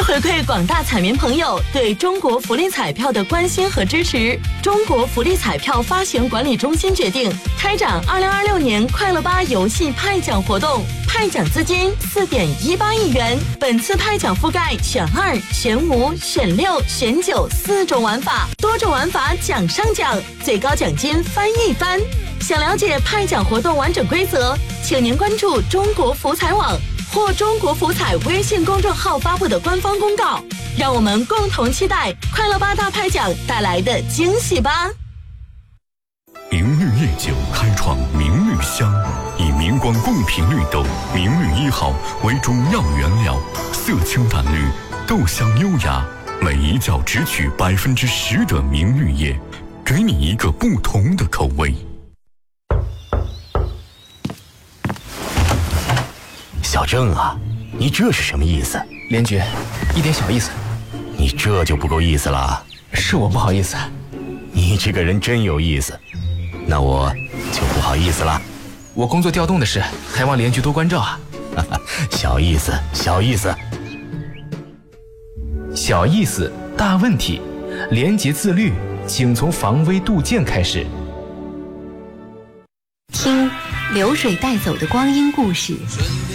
回馈广大彩民朋友对中国福利彩票的关心和支持，中国福利彩票发行管理中心决定开展2026年快乐吧游戏派奖活动，派奖资金4.18亿元。本次派奖覆盖选2、选5、选6、选94种玩法，多种玩法奖上奖，最高奖金翻一番。想了解派奖活动完整规则，请您关注中国福彩网或中国福彩微信公众号发布的官方公告，让我们共同期待快乐吧大派奖带来的惊喜吧。 明绿夜酒开创明绿香，以明光贡品绿豆明绿1号为中药原料，色清淡绿，豆香优雅，每一窖只取10%的明绿叶，给你一个不同的口味。 小郑啊，你这是什么意思？ 连局，一点小意思。 你这就不够意思了。 是我不好意思。 你这个人真有意思，那我就不好意思了。 我工作调动的事，还望连局多关照啊。 小意思，小意思。 小意思，大问题。廉洁自律，请从防微杜渐开始。 听流水带走的光阴故事，